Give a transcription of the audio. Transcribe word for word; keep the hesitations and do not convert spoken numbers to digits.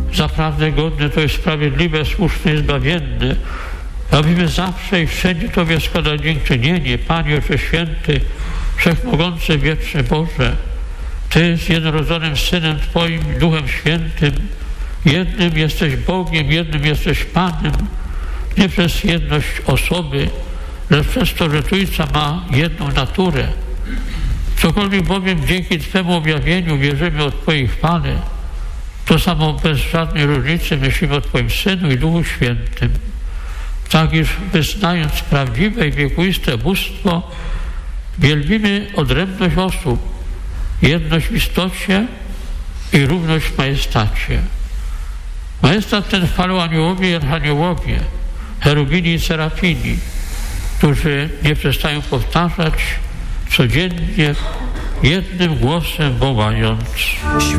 zaprawdę godne to jest sprawiedliwe, słuszne i zbawienne, abyśmy zawsze i wszędzie Tobie składać dziękczynienie, Panie Ojcze Święty, Wszechmogący, Wieczny Boże. Ty z jednorodzonym Synem Twoim, Duchem Świętym, jednym jesteś Bogiem, jednym jesteś Panem, nie przez jedność osoby, lecz przez to, że Trójca ma jedną naturę. Cokolwiek bowiem dzięki Twemu objawieniu wierzymy o Twojej chwale, to samo bez żadnej różnicy myślimy o Twoim Synu i Duchu Świętym. Tak iż wyznając prawdziwe i wiekuiste bóstwo, wielbimy odrębność osób, jedność w istocie i równość w majestacie. Majestat ten chwalą aniołowie i archaniołowie, cherubini i serafini, którzy nie przestają powtarzać codziennie jednym głosem wołając: